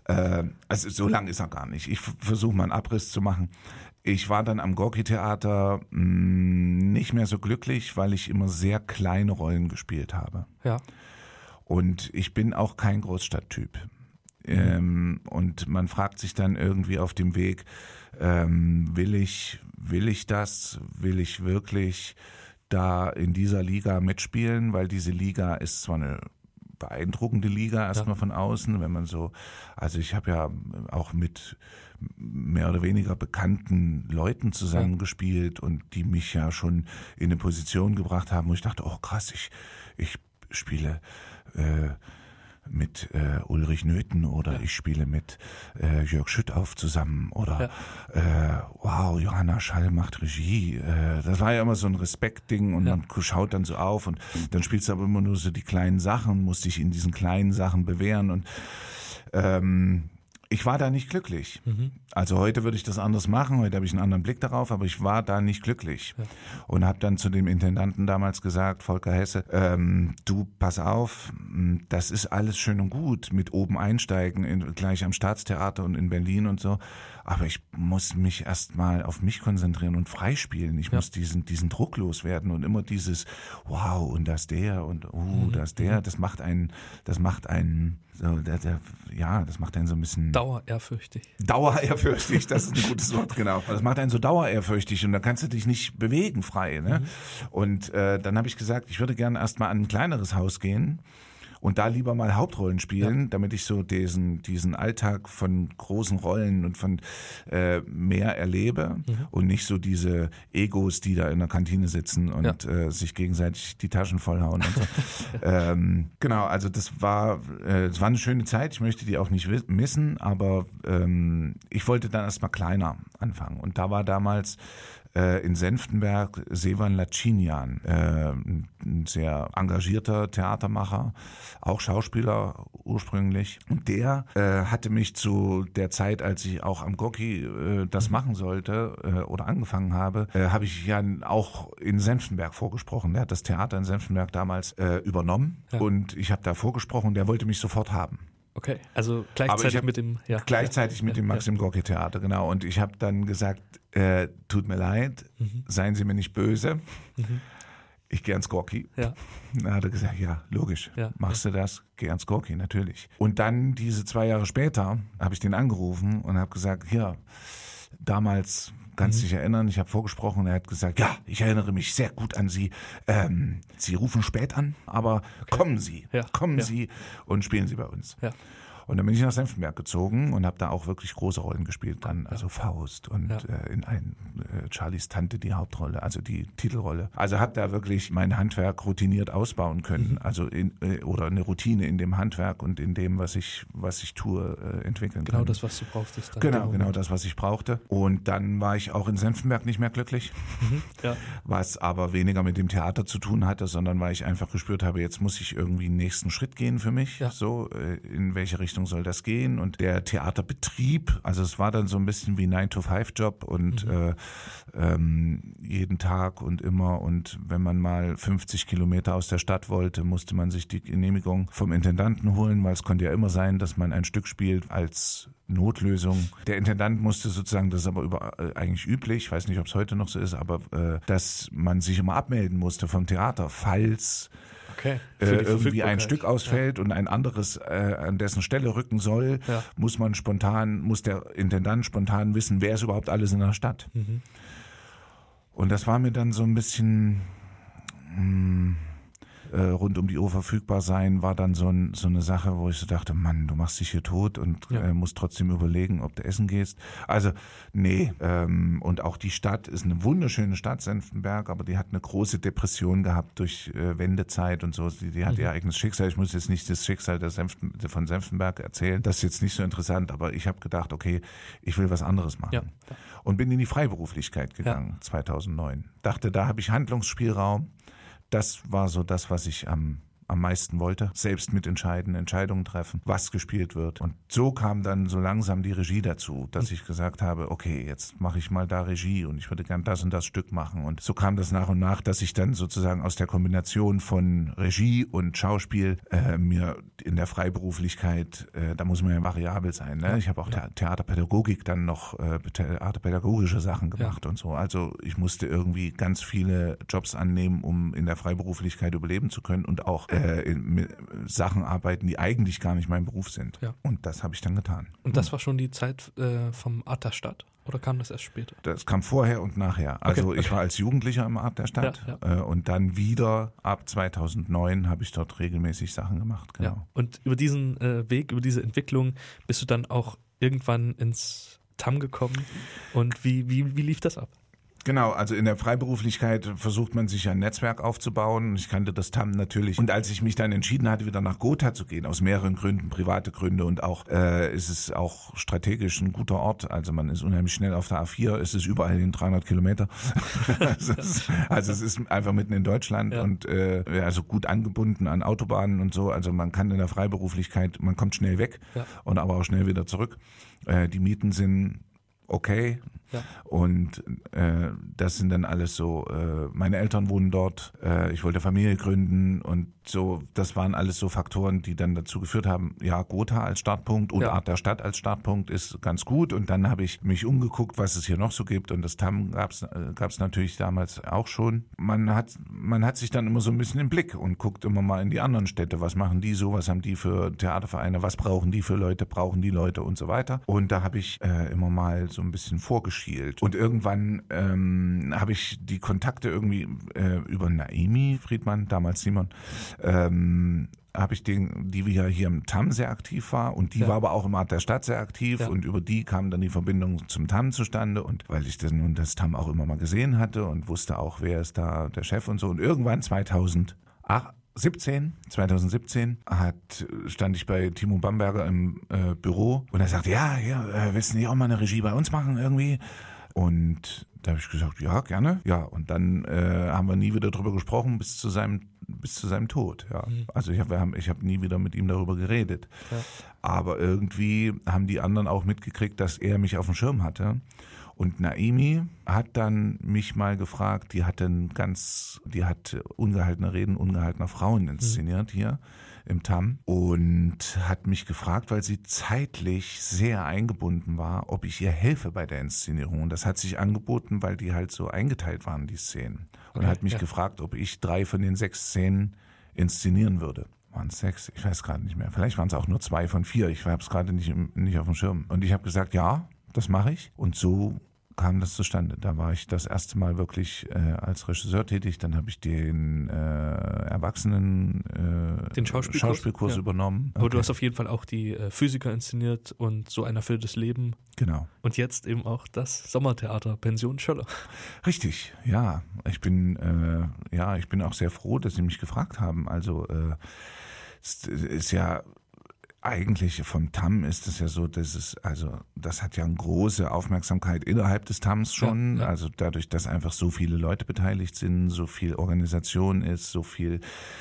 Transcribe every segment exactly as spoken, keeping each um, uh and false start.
Äh, also so lang ist er gar nicht. Ich versuche mal einen Abriss zu machen. Ich war dann am Gorki-Theater mh, nicht mehr so glücklich, weil ich immer sehr kleine Rollen gespielt habe. Ja. Und ich bin auch kein Großstadttyp. Mhm. Ähm, und man fragt sich dann irgendwie auf dem Weg, ähm, will ich, will ich das? Will ich wirklich da in dieser Liga mitspielen? Weil diese Liga ist zwar eine beeindruckende Liga erstmal ja. von außen, wenn man so, also ich habe ja auch mit mehr oder weniger bekannten Leuten zusammengespielt und die mich ja schon in eine Position gebracht haben, wo ich dachte, oh krass, ich, ich spiele äh, mit äh, Ulrich Nöthen oder ja. ich spiele mit äh, Jörg Schüttauf zusammen oder ja. äh, wow, Johanna Schall macht Regie. Äh, das war ja immer so ein Respektding und ja. man schaut dann so auf und dann spielst du aber immer nur so die kleinen Sachen, musst dich in diesen kleinen Sachen bewähren und ähm, ich war da nicht glücklich. Mhm. Also heute würde ich das anders machen, heute habe ich einen anderen Blick darauf, aber ich war da nicht glücklich. Ja. Und habe dann zu dem Intendanten damals gesagt, Volker Hesse, ähm, du, pass auf, das ist alles schön und gut mit oben einsteigen, in, gleich am Staatstheater und in Berlin und so, aber ich muss mich erstmal auf mich konzentrieren und freispielen. Ich ja. muss diesen diesen Druck loswerden und immer dieses wow und das der und uh, mhm. das der, das macht einen, das macht einen so, der, der, ja, das macht einen so ein bisschen dauerehrfürchtig. Dauerehrfürchtig, das ist ein gutes Wort, genau. Das macht einen so dauerehrfürchtig und da kannst du dich nicht bewegen frei. Ne? Mhm. Und äh, dann habe ich gesagt, ich würde gerne erstmal an ein kleineres Haus gehen und da lieber mal Hauptrollen spielen, ja. damit ich so diesen diesen Alltag von großen Rollen und von äh, mehr erlebe mhm. und nicht so diese Egos, die da in der Kantine sitzen und ja. äh, sich gegenseitig die Taschen vollhauen und so. ähm, genau, also das war äh, das war eine schöne Zeit. Ich möchte die auch nicht missen, aber ähm, ich wollte dann erstmal kleiner anfangen und da war damals in Senftenberg Sevan Lacinian, äh, ein sehr engagierter Theatermacher, auch Schauspieler ursprünglich. Und der äh, hatte mich zu der Zeit, als ich auch am Gorki äh, das machen sollte äh, oder angefangen habe, äh, habe ich ja auch in Senftenberg vorgesprochen. Der hat das Theater in Senftenberg damals äh, übernommen ja. und ich habe da vorgesprochen und der wollte mich sofort haben. Okay, also gleichzeitig mit dem ja, gleichzeitig ja, mit dem Maxim ja. Gorki Theater, genau. Und ich habe dann gesagt, äh, tut mir leid, mhm. seien Sie mir nicht böse, mhm. ich gehe ans Gorki. Ja. Dann hat er gesagt, ja, logisch, ja, machst ja. du das, geh ans Gorki, natürlich. Und dann diese zwei Jahre später habe ich den angerufen und habe gesagt, hier, damals, kannst dich mhm. erinnern, ich habe vorgesprochen und er hat gesagt, ja, ich erinnere mich sehr gut an Sie. Ähm, Sie rufen spät an, aber okay. kommen Sie, ja. kommen ja. Sie und spielen Sie bei uns. Ja. Und dann bin ich nach Senftenberg gezogen und habe da auch wirklich große Rollen gespielt dann, ja. also Faust und ja. äh, in ein äh, Charlies Tante die Hauptrolle, also die Titelrolle. Also habe da wirklich mein Handwerk routiniert ausbauen können, mhm. also in, äh, oder eine Routine in dem Handwerk und in dem, was ich was ich tue, äh, entwickeln genau kann. Genau das, was du brauchtest. Dann genau, genau das, was ich brauchte. Und dann war ich auch in Senftenberg nicht mehr glücklich, mhm. ja. was aber weniger mit dem Theater zu tun hatte, sondern weil ich einfach gespürt habe, jetzt muss ich irgendwie einen nächsten Schritt gehen für mich, ja. so äh, in welche Richtung soll das gehen und der Theaterbetrieb, also es war dann so ein bisschen wie nine to five Job und mhm. äh, ähm, jeden Tag und immer und wenn man mal fünfzig Kilometer aus der Stadt wollte, musste man sich die Genehmigung vom Intendanten holen, weil es konnte ja immer sein, dass man ein Stück spielt als Notlösung. Der Intendant musste sozusagen, das ist aber über, äh, eigentlich üblich, ich weiß nicht, ob es heute noch so ist, aber äh, dass man sich immer abmelden musste vom Theater, falls Okay. Äh, irgendwie ein Stück ausfällt ja. und ein anderes äh, an dessen Stelle rücken soll, ja. muss man spontan, muss der Intendant spontan wissen, wer ist überhaupt alles in der Stadt. Mhm. Und das war mir dann so ein bisschen mh, äh, rund um die Uhr verfügbar sein, war dann so, ein, so eine Sache, wo ich so dachte, Mann, du machst dich hier tot und ja. äh, musst trotzdem überlegen, ob du essen gehst. Also nee, ähm, und auch die Stadt ist eine wunderschöne Stadt, Senftenberg, aber die hat eine große Depression gehabt durch äh, Wendezeit und so. Die, die hat mhm. ihr eigenes Schicksal. Ich muss jetzt nicht das Schicksal der Senften, von Senftenberg erzählen. Das ist jetzt nicht so interessant, aber ich habe gedacht, okay, ich will was anderes machen. Ja. Und bin in die Freiberuflichkeit gegangen, ja. zweitausendneun. Dachte, da habe ich Handlungsspielraum. Das war so das, was ich am am meisten wollte. Selbst mitentscheiden, Entscheidungen treffen, was gespielt wird. Und so kam dann so langsam die Regie dazu, dass ich gesagt habe, okay, jetzt mache ich mal da Regie und ich würde gern das und das Stück machen. Und so kam das nach und nach, dass ich dann sozusagen aus der Kombination von Regie und Schauspiel äh, mir in der Freiberuflichkeit, äh, da muss man ja variabel sein. Ne? Ich habe auch ja. Theaterpädagogik dann noch, äh, theaterpädagogische Sachen gemacht ja. und so. Also ich musste irgendwie ganz viele Jobs annehmen, um in der Freiberuflichkeit überleben zu können und auch äh, in Sachen arbeiten, die eigentlich gar nicht mein Beruf sind. Ja. Und das habe ich dann getan. Und das war schon die Zeit äh, vom Art der Stadt? Oder kam das erst später? Das kam vorher und nachher. Also okay, okay. ich war als Jugendlicher im Art der Stadt ja, ja. Äh, und dann wieder ab zweitausendneun habe ich dort regelmäßig Sachen gemacht. Genau. Ja. Und über diesen äh, Weg, über diese Entwicklung bist du dann auch irgendwann ins T A M gekommen. Und wie, wie, wie lief das ab? Genau, also in der Freiberuflichkeit versucht man sich ein Netzwerk aufzubauen. Ich kannte das T A M natürlich. Und als ich mich dann entschieden hatte, wieder nach Gotha zu gehen, aus mehreren Gründen, private Gründe und auch äh, ist es auch strategisch ein guter Ort. Also man ist unheimlich schnell auf der A vier, es ist überall in dreihundert Kilometer. also, es ist, also es ist einfach mitten in Deutschland ja. und äh, also gut angebunden an Autobahnen und so. Also man kann in der Freiberuflichkeit, man kommt schnell weg ja. und aber auch schnell wieder zurück. Äh, die Mieten sind okay. Ja. Und äh, das sind dann alles so, äh, meine Eltern wohnen dort, äh, ich wollte Familie gründen und so, das waren alles so Faktoren, die dann dazu geführt haben, ja, Gotha als Startpunkt oder ja. Art der Stadt als Startpunkt ist ganz gut. Und dann habe ich mich umgeguckt, was es hier noch so gibt und das T A M gab's äh, gab's natürlich damals auch schon. Man hat man hat sich dann immer so ein bisschen im Blick und guckt immer mal in die anderen Städte, was machen die so, was haben die für Theatervereine, was brauchen die für Leute, brauchen die Leute und so weiter. Und da habe ich äh, immer mal so ein bisschen vorgeschrieben. Und irgendwann ähm, habe ich die Kontakte irgendwie äh, über Naimi Friedmann, damals Simon, ähm, habe ich den, die ja hier im T A M sehr aktiv war und die ja. war aber auch im Art der Stadt sehr aktiv ja. und über die kam dann die Verbindung zum T A M zustande und weil ich das nun das T A M auch immer mal gesehen hatte und wusste auch, wer ist da der Chef und so und irgendwann zweitausendsiebzehn hat, stand ich bei Timo Bamberger im äh, Büro und er sagte, ja, ja, äh, willst du nicht auch mal eine Regie bei uns machen irgendwie? Und da habe ich gesagt, ja, gerne. Ja, und dann äh, haben wir nie wieder drüber gesprochen bis zu seinem bis zu seinem Tod. Ja, mhm. also ich habe ich habe nie wieder mit ihm darüber geredet. Ja. Aber irgendwie haben die anderen auch mitgekriegt, dass er mich auf dem Schirm hatte. Und Naimi hat dann mich mal gefragt, die hat dann ganz, die hat ungehaltene Reden ungehaltener Frauen inszeniert mhm. hier im T A M und hat mich gefragt, weil sie zeitlich sehr eingebunden war, ob ich ihr helfe bei der Inszenierung. Und das hat sich angeboten, weil die halt so eingeteilt waren, die Szenen. Und okay, hat mich ja. gefragt, ob ich drei von den sechs Szenen inszenieren würde. Waren es sechs? Ich weiß gerade nicht mehr. Vielleicht waren es auch nur zwei von vier. Ich habe es gerade nicht, nicht auf dem Schirm. Und ich habe gesagt, ja, das mache ich. Und so kam das zustande. Da war ich das erste Mal wirklich äh, als Regisseur tätig. Dann habe ich den äh, Erwachsenen äh, den Schauspielkurs, Schauspielkurs ja. übernommen. Aber okay. du hast auf jeden Fall auch die äh, Physiker inszeniert und so ein erfülltes Leben. Genau. Und jetzt eben auch das Sommertheater Pension Schöller. Richtig, ja. Ich bin äh, ja, ich bin auch sehr froh, dass Sie mich gefragt haben. Also äh, es ist ja eigentlich vom T A M ist es ja so, dass es, also das hat ja eine große Aufmerksamkeit innerhalb des T A Ms schon, ja, ja. also dadurch, dass einfach so viele Leute beteiligt sind, so viel Organisation ist, so viel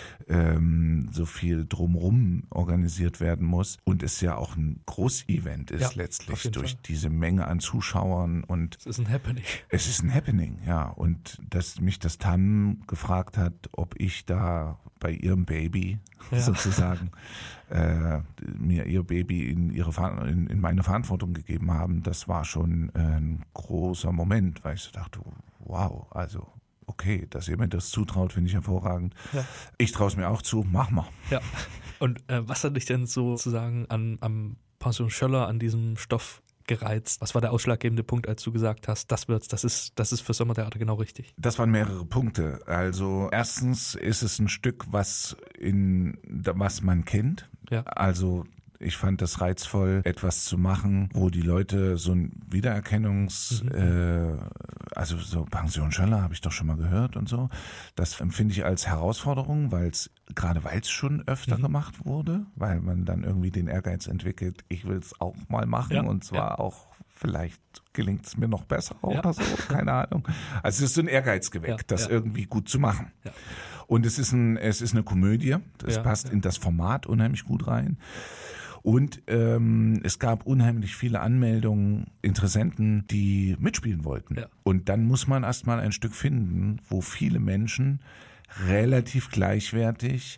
ähm, so viel drumherum organisiert werden muss und es ja auch ein Großevent ist ja, letztlich durch Fall. Diese Menge an Zuschauern und es ist ein Happening. Es ist ein Happening, ja, und dass mich das T A M gefragt hat, ob ich da bei ihrem Baby ja. sozusagen äh, mir ihr Baby in ihre in, in meine Verantwortung gegeben haben, das war schon äh, ein großer Moment, weil ich so dachte, wow, also okay, dass ihr mir das zutraut, finde ich hervorragend. Ja. Ich traue es mir auch zu, mach mal. Ja. Und äh, was hat dich denn sozusagen an am Pension Schöller, an diesem Stoff gereizt? Was war der ausschlaggebende Punkt, als du gesagt hast, das wird's, das ist, das ist für Sommertheater genau richtig? Das waren mehrere Punkte. Also erstens ist es ein Stück, was in was man kennt. Ja. Also ich fand das reizvoll, etwas zu machen, wo die Leute so ein Wiedererkennungs, mhm. äh, also so Pension Schöller habe ich doch schon mal gehört und so. Das empfinde ich als Herausforderung, weil es gerade weil es schon öfter mhm. gemacht wurde, weil man dann irgendwie den Ehrgeiz entwickelt, ich will es auch mal machen ja. und zwar ja. auch vielleicht gelingt es mir noch besser ja. oder so, keine Ahnung. Also es ist so ein Ehrgeiz geweckt, ja. das ja. irgendwie gut zu machen. Ja. Und es ist, ein, es ist eine Komödie, das Ja, passt ja. in das Format unheimlich gut rein. Und ähm, es gab unheimlich viele Anmeldungen, Interessenten, die mitspielen wollten. Ja. Und dann muss man erstmal ein Stück finden, wo viele Menschen relativ gleichwertig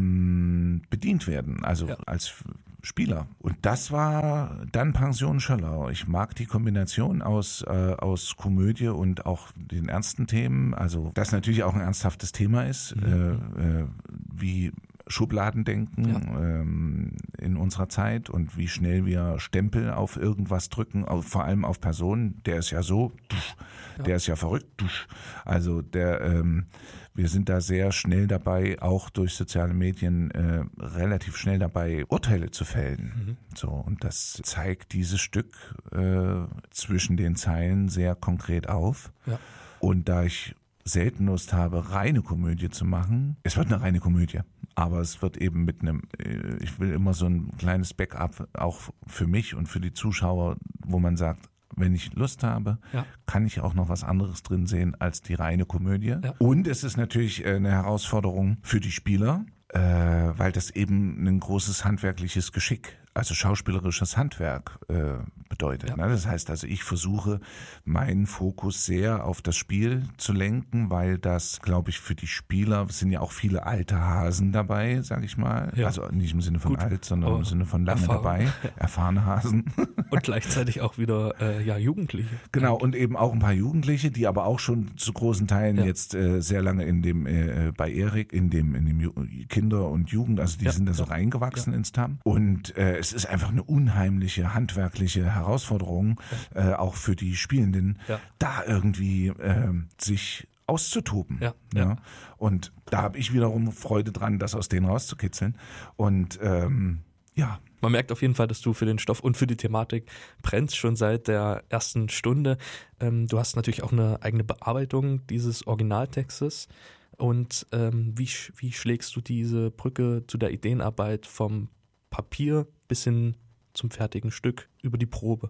ähm, bedient werden, also Ja. als Spieler. Und das war dann Pension Schöller. Ich mag die Kombination aus, äh, aus Komödie und auch den ernsten Themen, also das natürlich auch ein ernsthaftes Thema ist, Mhm. äh, äh, wie Schubladendenken Ja. ähm, in unserer Zeit und wie schnell wir Stempel auf irgendwas drücken, auf, vor allem auf Personen. Der ist ja so, tusch, Ja. der ist ja verrückt. Tusch. Also der, ähm, wir sind da sehr schnell dabei, auch durch soziale Medien äh, relativ schnell dabei, Urteile zu fällen. Mhm. So, und das zeigt dieses Stück äh, zwischen den Zeilen sehr konkret auf. Ja. Und da ich selten Lust habe, reine Komödie zu machen, es wird eine reine Komödie, aber es wird eben mit einem, äh, ich will immer so ein kleines Backup auch für mich und für die Zuschauer, wo man sagt, wenn ich Lust habe, Ja. kann ich auch noch was anderes drin sehen als die reine Komödie. Ja. Und es ist natürlich äh, eine Herausforderung für die Spieler, äh, weil das eben ein großes handwerkliches Geschick, also schauspielerisches Handwerk äh, bedeutet. Ja. Ne? Das heißt also, ich versuche meinen Fokus sehr auf das Spiel zu lenken, weil das, glaube ich, für die Spieler, es sind ja auch viele alte Hasen dabei, sage ich mal. Ja. Also nicht im Sinne von Gut, alt, sondern aber im Sinne von lange erfahren. dabei, erfahrene Hasen. Und gleichzeitig auch wieder äh, ja, Jugendliche. Genau, und eben auch ein paar Jugendliche, die aber auch schon zu großen Teilen Ja. jetzt äh, sehr lange in dem, äh, bei Erik, in dem, in dem Ju- Kinder- und Jugend, also die Ja, sind da so ja, reingewachsen ins T A M. Und äh, es ist einfach eine unheimliche handwerkliche Herausforderung, äh, auch für die Spielenden, Ja. da irgendwie äh, sich auszutoben. Ja, ja. Und da habe ich wiederum Freude dran, das aus denen rauszukitzeln. Und ähm, ja, Man merkt auf jeden Fall, dass du für den Stoff und für die Thematik brennst schon seit der ersten Stunde. Ähm, du hast natürlich auch eine eigene Bearbeitung dieses Originaltextes. Und ähm, wie, sch- wie schlägst du diese Brücke zu der Ideenarbeit vom Papier bis hin zum fertigen Stück über die Probe?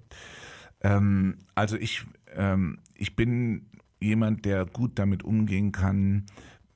Ähm, also ich, ähm, ich bin jemand, der gut damit umgehen kann,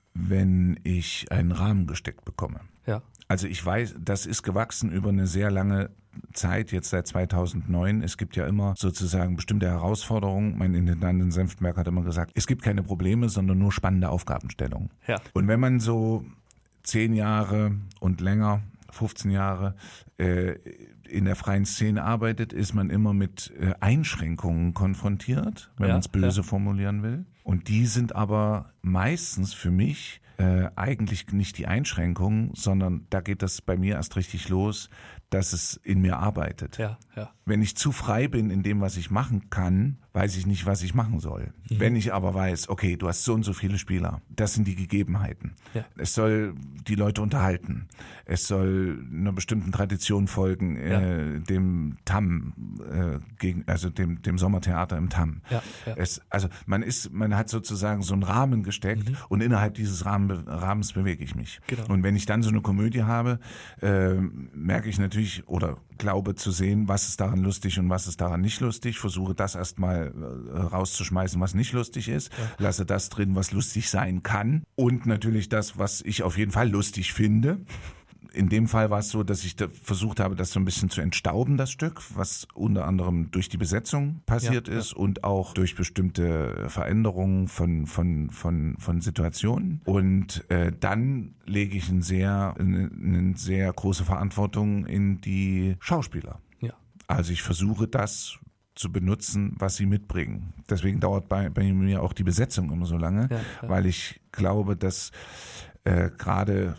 wenn ich einen Rahmen gesteckt bekomme. Ja, Also ich weiß, das ist gewachsen über eine sehr lange Zeit, jetzt seit zweitausendneun. Es gibt ja immer sozusagen bestimmte Herausforderungen. Mein Intendant in Senftenberg hat immer gesagt, es gibt keine Probleme, sondern nur spannende Aufgabenstellungen. ja, Und wenn man so zehn Jahre und länger, fünfzehn Jahre äh, in der freien Szene arbeitet, ist man immer mit äh, Einschränkungen konfrontiert, wenn Ja, man es böse ja. formulieren will. Und die sind aber meistens für mich äh, eigentlich nicht die Einschränkungen, sondern da geht das bei mir erst richtig los, dass es in mir arbeitet. ja, ja. Wenn ich zu frei bin in dem, was ich machen kann, weiß ich nicht, was ich machen soll. Mhm. Wenn ich aber weiß, okay, du hast so und so viele Spieler, das sind die Gegebenheiten. Ja. Es soll die Leute unterhalten. Es soll einer bestimmten Tradition folgen, äh, dem T A M, äh, gegen, also dem, dem Sommertheater im T A M. Ja, ja. Es, also man ist, man hat sozusagen so einen Rahmen gesteckt Mhm. und innerhalb dieses Rahmen, Rahmens bewege ich mich. Genau. Und wenn ich dann so eine Komödie habe, äh, merke ich natürlich oder glaube zu sehen, was ist daran lustig und was ist daran nicht lustig. Versuche das erstmal äh, rauszuschmeißen, was nicht lustig ist. Ja. Lasse das drin, was lustig sein kann. Und natürlich das, was ich auf jeden Fall lustig finde. In dem Fall war es so, dass ich da versucht habe, das so ein bisschen zu entstauben, das Stück, was unter anderem durch die Besetzung passiert Ja, ist und auch durch bestimmte Veränderungen von, von, von, von Situationen. Und äh, dann lege ich eine sehr, eine, eine sehr große Verantwortung in die Schauspieler. Ja. Also ich versuche das zu benutzen, was sie mitbringen. Deswegen dauert bei, bei mir auch die Besetzung immer so lange, Ja, ja. weil ich glaube, dass äh, gerade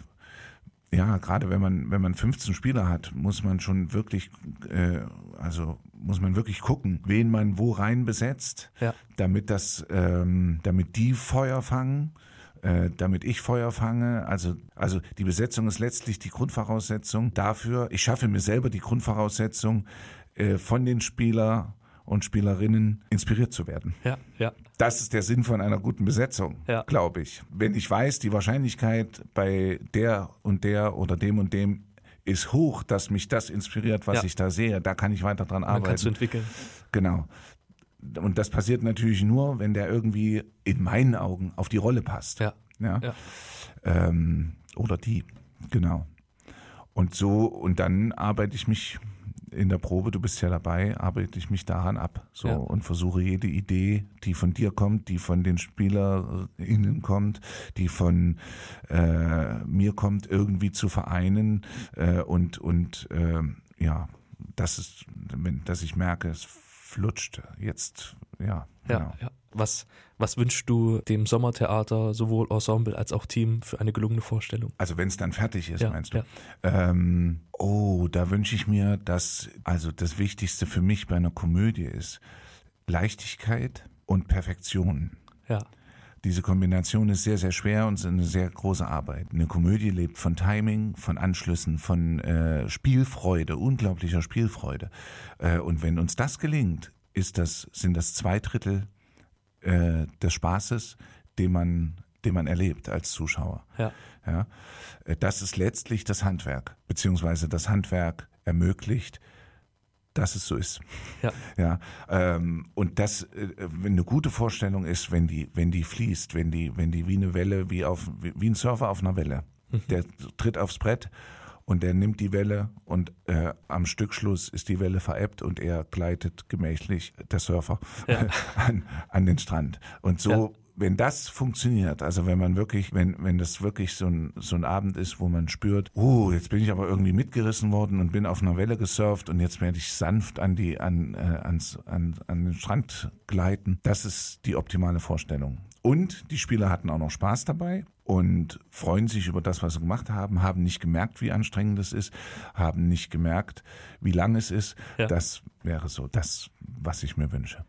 ja, gerade wenn man wenn man fünfzehn Spieler hat, muss man schon wirklich, äh, also muss man wirklich gucken, wen man wo rein besetzt, Ja. damit das, ähm, damit die Feuer fangen, äh, damit ich Feuer fange. Also also die Besetzung ist letztlich die Grundvoraussetzung dafür. Ich schaffe mir selber die Grundvoraussetzung, äh, von den Spieler und Spielerinnen inspiriert zu werden. Ja, ja, Das ist der Sinn von einer guten Besetzung, Ja. glaube ich. Wenn ich weiß, die Wahrscheinlichkeit bei der und der oder dem und dem ist hoch, dass mich das inspiriert, was Ja. ich da sehe, da kann ich weiter dran dann kannst du arbeiten. entwickeln. Genau. Und das passiert natürlich nur, wenn der irgendwie in meinen Augen auf die Rolle passt. Ja. Ja? Ja. Ähm, oder die, genau. Und so, und dann arbeite ich mich in der Probe, du bist ja dabei, arbeite ich mich daran ab. So Ja. und versuche jede Idee, die von dir kommt, die von den SpielerInnen kommt, die von äh, mir kommt, irgendwie zu vereinen äh, und, und äh, ja, das ist, wenn, dass ich merke, es flutscht jetzt, ja, genau. Ja, ja. Was, was wünschst du dem Sommertheater, sowohl Ensemble als auch Team, für eine gelungene Vorstellung? Also wenn es dann fertig ist, Ja, meinst du? ja. Ähm, oh, da wünsche ich mir, dass, also das Wichtigste für mich bei einer Komödie ist Leichtigkeit und Perfektion. Ja, Diese Kombination ist sehr, sehr schwer und ist eine sehr große Arbeit. Eine Komödie lebt von Timing, von Anschlüssen, von äh, Spielfreude, unglaublicher Spielfreude. Äh, und wenn uns das gelingt, ist das, sind das zwei Drittel äh, des Spaßes, den man, den man erlebt als Zuschauer. ja, Ja, Äh, das ist letztlich das Handwerk, beziehungsweise das Handwerk ermöglicht, dass es so ist. ja, Ja, ähm, und das, äh, wenn eine gute Vorstellung ist, wenn die, wenn die fließt, wenn die, wenn die wie eine Welle, wie auf, wie, wie ein Surfer auf einer Welle, der tritt aufs Brett und der nimmt die Welle und äh, am Stückschluss ist die Welle verebbt und er gleitet gemächlich, der Surfer, Ja. an, an den Strand. Und so, Ja. wenn das funktioniert, also wenn man wirklich, wenn, wenn das wirklich so ein, so ein Abend ist, wo man spürt, oh, jetzt bin ich aber irgendwie mitgerissen worden und bin auf einer Welle gesurft und jetzt werde ich sanft an die, an, äh, ans, an, an den Strand gleiten, das ist die optimale Vorstellung. Und die Spieler hatten auch noch Spaß dabei und freuen sich über das, was sie gemacht haben, haben nicht gemerkt, wie anstrengend es ist, haben nicht gemerkt, wie lang es ist. Ja. Das wäre so das, was ich mir wünsche.